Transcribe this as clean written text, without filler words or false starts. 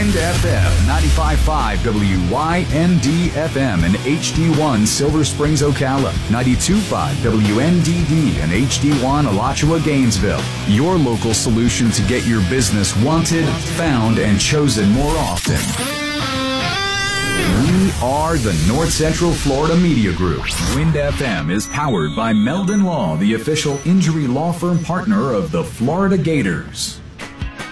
Wind FM 95.5 WYND FM and HD1 Silver Springs, Ocala. 92.5 WNDD and HD1 Alachua, Gainesville. Your local solution to get your business wanted, found, and chosen more often. We are the North Central Florida Media Group. Wind FM is powered by Meldon Law, the official injury law firm partner of the Florida Gators.